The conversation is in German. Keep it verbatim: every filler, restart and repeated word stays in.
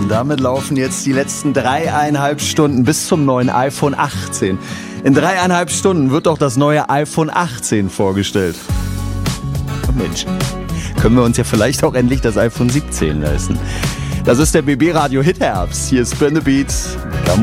und damit laufen jetzt die letzten dreieinhalb Stunden bis zum neuen iPhone achtzehn. In dreieinhalb Stunden wird doch das neue iPhone achtzehn vorgestellt. Oh Mensch, können wir uns ja vielleicht auch endlich das iPhone siebzehn leisten. Das ist der B B Radio Hit Herbst. Hier ist Spin the Beat.